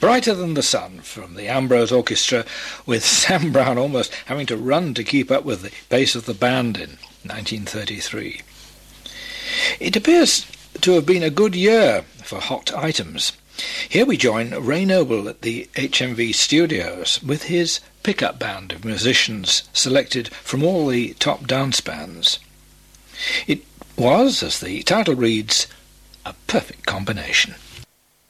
Brighter Than the Sun from the Ambrose Orchestra, with Sam Brown almost having to run to keep up with the pace of the band in 1933. It appears to have been a good year for hot items. Here we join Ray Noble at the HMV Studios with his pickup band of musicians selected from all the top dance bands. It was, as the title reads, a perfect combination.